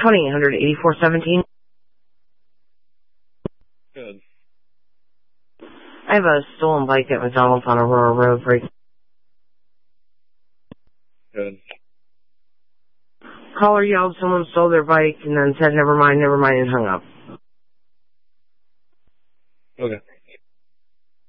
2800-8417. Good. I have a stolen bike at McDonald's on Aurora Road. Break. Good. Caller yelled someone stole their bike and then said never mind, and hung up. Okay.